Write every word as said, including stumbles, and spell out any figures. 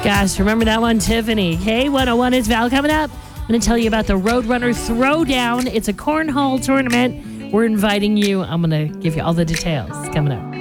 Gosh, remember that one, Tiffany? K one oh one is Val coming up. I'm going to tell you about the Roadrunner Throwdown. It's a cornhole tournament. We're inviting you. I'm going to give you all the details coming up.